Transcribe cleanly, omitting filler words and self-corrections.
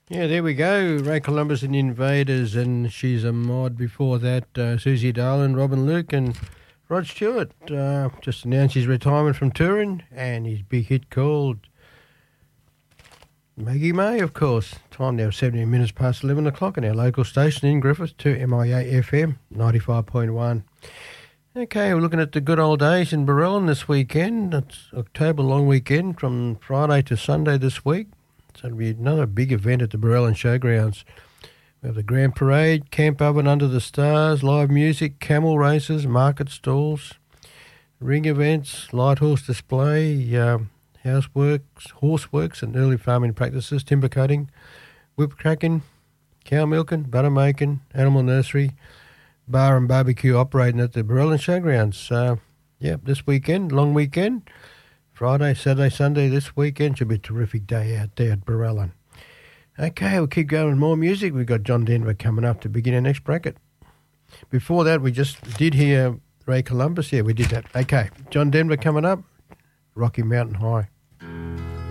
Yeah, there we go. Ray Columbus and the Invaders, and she's a mod. Before that, Susie Darlin, Robin Luke, and Rod Stewart just announced his retirement from touring and his big hit called Maggie May, of course. Time now 17 minutes past 11 o'clock on our local station in Griffith to MIA FM 95.1. Okay, we're looking at the good old days in Barellan this weekend. It's October long weekend from Friday to Sunday this week. So it'll be another big event at the Barellan Showgrounds. We have the Grand Parade, Camp Oven Under the Stars, live music, camel races, market stalls, ring events, light horse display, houseworks, horseworks and early farming practices, timber cutting, whip cracking, cow milking, butter making, animal nursery, bar and barbecue operating at the Barellan Showgrounds. This weekend, long weekend, Friday, Saturday, Sunday this weekend should be a terrific day out there at Barellan. Okay, we'll keep going with more music. We've got John Denver coming up to begin our next bracket. Before that, we just did hear Ray Columbus. Yeah, we did that. Okay, John Denver coming up, Rocky Mountain High.